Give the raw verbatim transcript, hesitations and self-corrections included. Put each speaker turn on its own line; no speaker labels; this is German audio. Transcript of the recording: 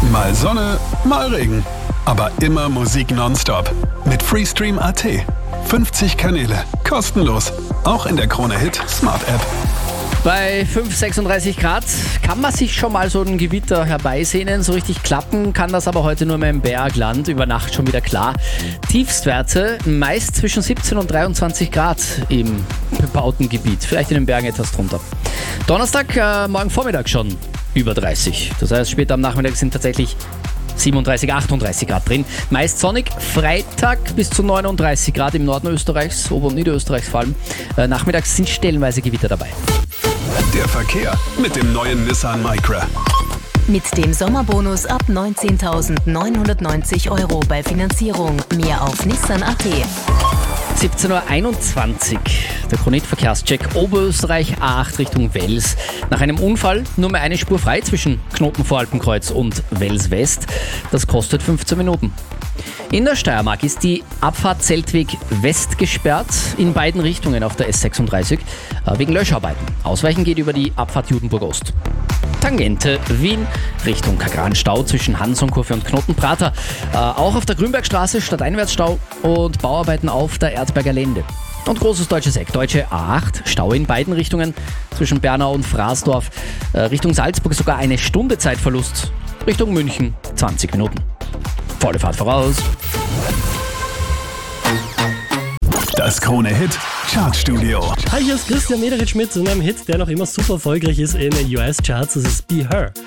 Mal Sonne, mal Regen. Aber immer Musik nonstop. Mit Freestream Punkt a t. fünfzig Kanäle. Kostenlos. Auch in der Krone Hit Smart App.
Bei fünf, sechsunddreißig Grad kann man sich schon mal so ein Gewitter herbeisehnen. So richtig klappen kann das aber heute nur mehr im Bergland. Über Nacht schon wieder klar. Tiefstwerte meist zwischen siebzehn und dreiundzwanzig Grad im bebauten Gebiet. Vielleicht in den Bergen etwas drunter. Donnerstag, äh, morgen Vormittag schon über dreißig. Das heißt, später am Nachmittag sind tatsächlich siebenunddreißig, achtunddreißig Grad drin. Meist sonnig. Freitag bis zu neununddreißig Grad im Norden Österreichs, Ober- und Niederösterreichs vor allem. Äh, nachmittags sind stellenweise Gewitter dabei.
Der Verkehr mit dem neuen Nissan Micra.
Mit dem Sommerbonus ab neunzehntausendneunhundertneunzig Euro bei Finanzierung. Mehr auf Nissan Punkt a t.
siebzehn Uhr einundzwanzig. Der Chronit-Verkehrscheck Oberösterreich A acht Richtung Wels. Nach einem Unfall nur mehr eine Spur frei zwischen Knoten-Voralpenkreuz und Wels West. Das kostet fünfzehn Minuten. In der Steiermark ist die Abfahrt Zeltweg West gesperrt, in beiden Richtungen auf der S sechsunddreißig, wegen Löscharbeiten. Ausweichen geht über die Abfahrt Judenburg Ost. Tangente Wien Richtung Kagran-Stau zwischen Hansonkurve und Knotenprater. Äh, auch auf der Grünbergstraße Stadteinwärtsstau und Bauarbeiten auf der Erzberger Lände. Und großes deutsches Eck, deutsche A acht, Stau in beiden Richtungen zwischen Bernau und Fraßdorf. Äh, Richtung Salzburg sogar eine Stunde Zeitverlust. Richtung München zwanzig Minuten. Volle Fahrt voraus.
Das Krone Hit Chartstudio.
Hi, hier ist Christian Mederitsch mit einem Hit, der noch immer super erfolgreich ist in den U S-Charts. Das ist Be Her.